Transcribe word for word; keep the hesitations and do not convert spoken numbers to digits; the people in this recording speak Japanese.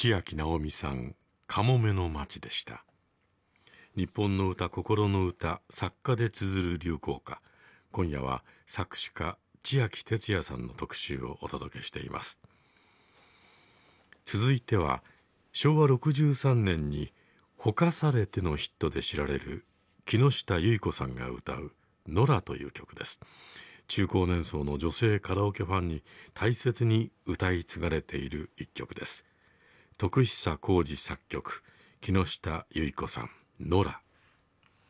千秋直美さん、かもめの街でした。日本の歌、心の歌、作家で綴る流行歌。今夜は作詞家千秋哲也さんの特集をお届けしています。続いてはしょうわろくじゅうさんねんにほかされてのヒットで知られる木下ゆい子さんが歌うノラという曲です。中高年層の女性カラオケファンに大切に歌い継がれている一曲です。徳久浩二作曲、木下ゆい子さん、ノラ。